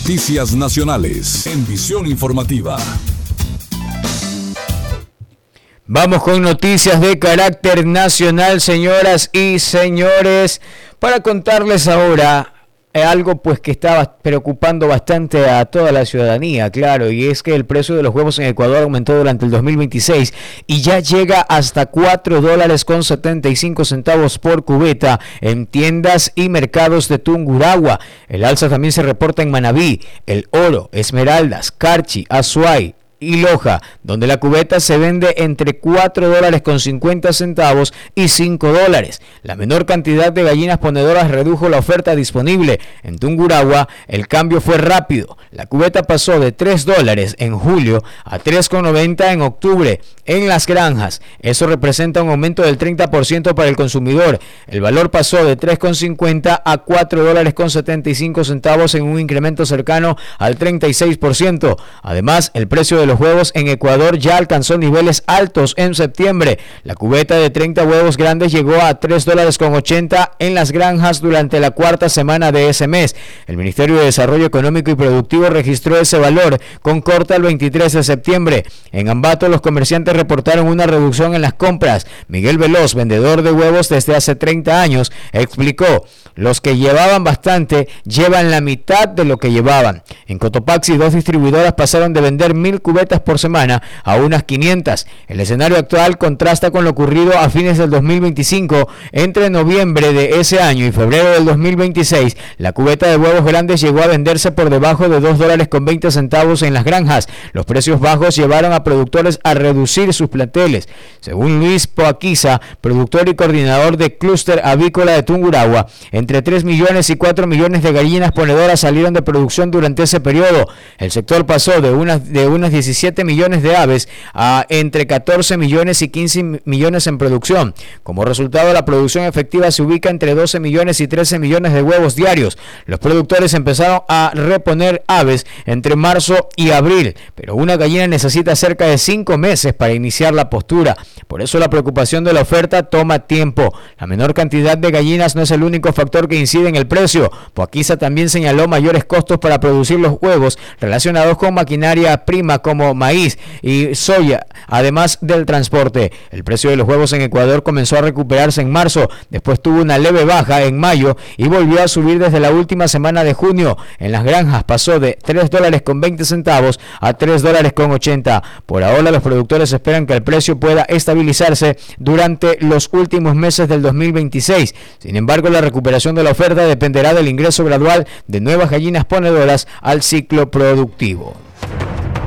Noticias nacionales en Visión Informativa. Vamos con noticias de carácter nacional, señoras y señores, para contarles ahora algo pues que está preocupando bastante a toda la ciudadanía, claro, y es que el precio de los huevos en Ecuador aumentó durante el 2026 y ya llega hasta $4.75 por cubeta en tiendas y mercados de Tungurahua. El alza también se reporta en Manabí, El Oro, Esmeraldas, Carchi, Azuay y Loja, donde la cubeta se vende entre $4.50 y $5. La menor cantidad de gallinas ponedoras redujo la oferta disponible. En Tungurahua, el cambio fue rápido. La cubeta pasó de $3 en julio a $3.90 en octubre. En las granjas, eso representa un aumento del 30% para el consumidor. El valor pasó de $3.50 a $4.75 en un incremento cercano al 36%. Además, el precio de los huevos en Ecuador ya alcanzó niveles altos en septiembre. La cubeta de 30 huevos grandes llegó a $3.80 en las granjas durante la cuarta semana de ese mes. El Ministerio de Desarrollo Económico y Productivo registró ese valor con corte al 23 de septiembre. En Ambato, los comerciantes reportaron una reducción en las compras. Miguel Veloz, vendedor de huevos desde hace 30 años, explicó: los que llevaban bastante llevan la mitad de lo que llevaban. En Cotopaxi, 2 distribuidoras pasaron de vender 1,000 cubetas por semana a unas 500. El escenario actual contrasta con lo ocurrido a fines del 2025. Entre noviembre de ese año y febrero del 2026, la cubeta de huevos grandes llegó a venderse por debajo de $2.20 en las granjas. Los precios bajos llevaron a productores a reducir sus planteles. Según Luis Poaquiza, productor y coordinador de Clúster Avícola de Tungurahua, entre 3 millones y 4 millones de gallinas ponedoras salieron de producción durante ese periodo. El sector pasó de unas 17 millones de aves a entre 14 millones y 15 millones en producción. Como resultado, la producción efectiva se ubica entre 12 millones y 13 millones de huevos diarios. Los productores empezaron a reponer aves entre marzo y abril, pero una gallina necesita cerca de 5 meses para iniciar la postura. Por eso la preocupación de la oferta toma tiempo. La menor cantidad de gallinas no es el único factor que incide en el precio. Poaquiza también señaló mayores costos para producir los huevos relacionados con maquinaria prima como maíz y soya, además del transporte. El precio de los huevos en Ecuador comenzó a recuperarse en marzo, después tuvo una leve baja en mayo y volvió a subir desde la última semana de junio. En las granjas pasó de $3.20 a $3.80. Por ahora, los productores esperan que el precio pueda estabilizarse durante los últimos meses del 2026. Sin embargo, la recuperación de la oferta dependerá del ingreso gradual de nuevas gallinas ponedoras al ciclo productivo.